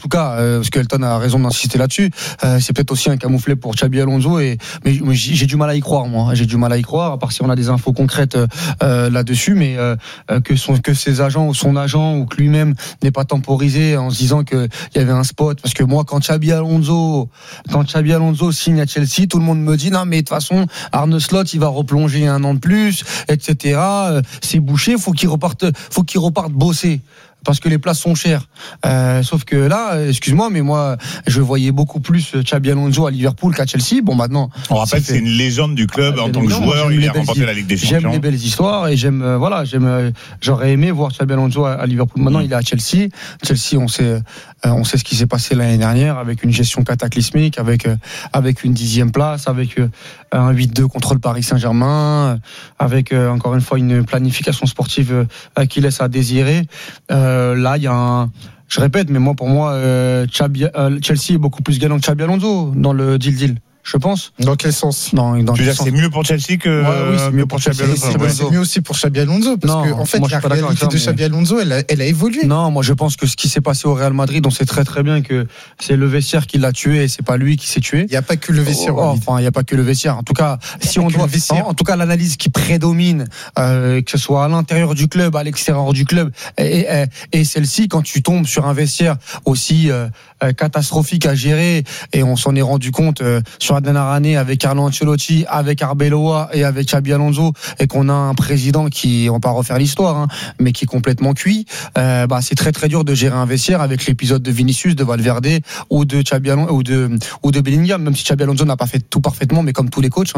tout cas, parce que Elton a raison d'insister là-dessus, c'est peut-être aussi un camouflet pour Xabi Alonso. Mais j'ai du mal à y croire, moi. J'ai du mal à y croire, à part si on a des infos concrètes là-dessus, mais que ses agents ou son agent ou que lui-même n'ait pas temporisé en se disant qu'il y avait un spot. Parce que moi, quand Xabi Alonso signe à Chelsea, tout le monde me dit non, mais de toute façon, Arne Slot, il va replonger un an de plus, etc. C'est bouché, faut qu'il reparte bosser. Parce que les places sont chères. Sauf que là, excuse-moi, mais moi, je voyais beaucoup plus Xabi Alonso à Liverpool qu'à Chelsea. Bon, maintenant. On rappelle que c'est une légende du club en tant que joueur. Il a remporté la Ligue des Champions. J'aime les belles histoires et j'aurais aimé voir Xabi Alonso à Liverpool. Maintenant, il est à Chelsea. Chelsea, on sait ce qui s'est passé l'année dernière avec une gestion cataclysmique, avec une 10e place, avec un 8-2 contre le Paris Saint-Germain, avec encore une fois une planification sportive qui laisse à désirer. Là, il y a je répète, mais pour moi, Chelsea est beaucoup plus gagnant que Xabi Alonso dans le deal. Je pense. Dans quel sens? Tu veux dire c'est mieux pour Chelsea que oui, c'est mieux pour Xabi Alonso. C'est mieux aussi pour Xabi Alonso parce que en fait la réalité de Xabi Alonso elle a évolué. Non, moi je pense que ce qui s'est passé au Real Madrid, on sait très très bien que c'est le vestiaire qui l'a tué et c'est pas lui qui s'est tué. Il y a pas que le vestiaire. Enfin, il y a pas que le vestiaire. En tout cas, si on doit en tout cas l'analyse qui prédomine que ce soit à l'intérieur du club, à l'extérieur du club et celle-ci quand tu tombes sur un vestiaire aussi catastrophique à gérer et on s'en est rendu compte sur la dernière année avec Carlo Ancelotti, avec Arbeloa et avec Xabi Alonso et qu'on a un président qui, on va pas refaire l'histoire, mais qui est complètement cuit. C'est très très dur de gérer un vestiaire avec l'épisode de Vinicius, de Valverde ou de Xabi Alonso ou de Bellingham, même si Xabi Alonso n'a pas fait tout parfaitement, mais comme tous les coachs.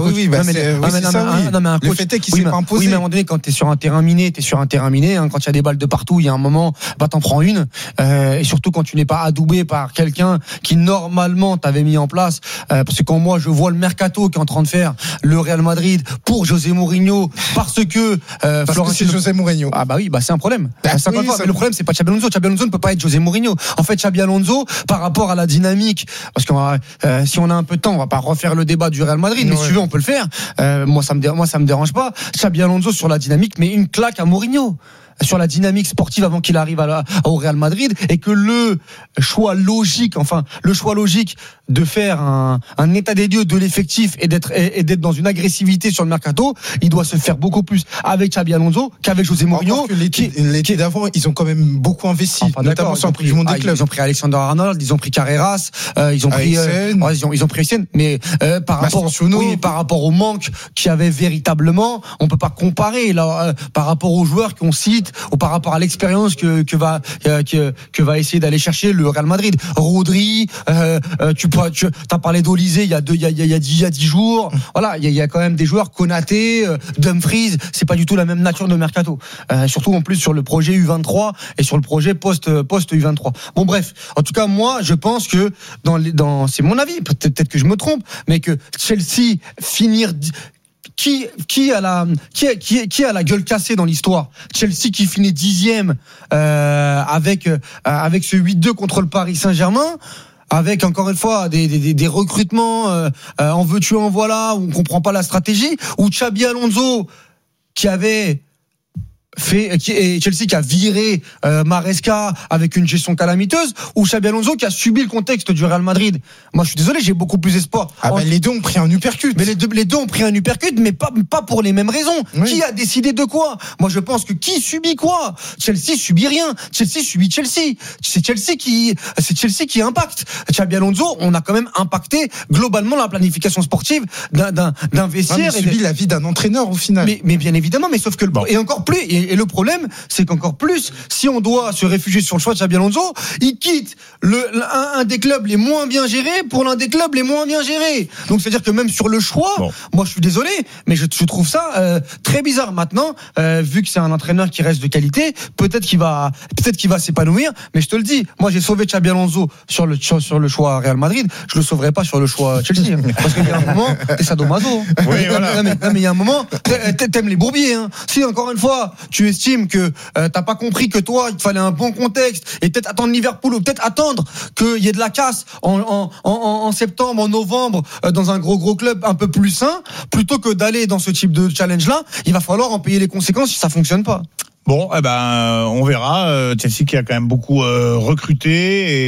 Le fait est qu'il s'est pas imposé. Oui, mais à un moment donné, quand t'es sur un terrain miné, Quand il y a des balles de partout, il y a un moment, t'en prends une. Et surtout quand tu n'es pas adoubé par quelqu'un qui normalement t'avait mis en place. Parce que quand moi je vois le mercato qu'est en train de faire le Real Madrid pour José Mourinho, parce que c'est José Mourinho. C'est un problème. Mais le problème c'est pas Xabi Alonso. Xabi Alonso ne peut pas être José Mourinho. En fait, Xabi Alonso, par rapport à la dynamique, parce que si on a un peu de temps, on va pas refaire le débat du Real Madrid, mais si tu veux, on peut le faire. Moi, ça me dérange pas. Xabi Alonso sur la dynamique, mais une claque à Mourinho. Sur la dynamique sportive avant qu'il arrive au Real Madrid et que le choix logique de faire un état des lieux de l'effectif et d'être dans une agressivité sur le mercato, il doit se faire beaucoup plus avec Xabi Alonso qu'avec José Mourinho. L'été d'avant, ils ont quand même beaucoup investi, notamment sur le prix du monde des clubs. Ils ont pris Alexander Arnold, ils ont pris Carreras, ils ont pris Essien, mais par rapport au manque qu'il y avait véritablement, on peut pas comparer là par rapport aux joueurs qu'on cite ou par rapport à l'expérience que va essayer d'aller chercher le Real Madrid. Rodri, t'as parlé d'Olysée il y a 10 jours. Voilà, il y a quand même des joueurs, Konaté, Dumfries, c'est pas du tout la même nature de mercato. Surtout en plus sur le projet U23 et sur le projet post U23. Bon bref, en tout cas moi je pense que c'est mon avis, peut-être que je me trompe, mais que Chelsea finir qui a la gueule cassée dans l'histoire? Chelsea qui finit 10e avec ce 8-2 contre le Paris Saint-Germain, avec encore une fois des recrutements en veux-tu en voilà, où on comprend pas la stratégie, ou Xabi Alonso qui avait Chelsea qui a viré Maresca avec une gestion calamiteuse, ou Xabi Alonso qui a subi le contexte du Real Madrid. Moi je suis désolé, j'ai beaucoup plus espoir. Les deux ont pris un uppercut. Mais les deux ont pris un uppercut, mais pas pour les mêmes raisons. Oui. Qui a décidé de quoi? Moi je pense que qui subit quoi? Chelsea subit rien. Chelsea subit Chelsea. C'est Chelsea qui impacte. Xabi Alonso, on a quand même impacté globalement la planification sportive d'un vestiaire. Il subit la vie d'un entraîneur au final. Mais bien évidemment, mais sauf que et encore plus. Et le problème, c'est qu'encore plus, si on doit se réfugier sur le choix de Xabi Alonso, il quitte un des clubs les moins bien gérés pour l'un des clubs les moins bien gérés. Donc c'est-à-dire que même sur le choix, moi je suis désolé, mais je trouve ça très bizarre. Maintenant, vu que c'est un entraîneur qui reste de qualité, peut-être qu'il va s'épanouir. Mais je te le dis, moi j'ai sauvé Xabi Alonso sur le choix Real Madrid, je le sauverai pas sur le choix Chelsea, parce qu'il y a un moment, t'es sadomaso. Oui, voilà. Non, mais il y a un moment, t'aimes les bourbiers. Si encore une fois, tu estime que t'as pas compris que toi il te fallait un bon contexte et peut-être attendre Liverpool ou peut-être attendre qu'il y ait de la casse en septembre, en novembre dans un gros club un peu plus sain, plutôt que d'aller dans ce type de challenge là, il va falloir en payer les conséquences si ça fonctionne pas. Bon, on verra. Chelsea qui a quand même beaucoup recruté.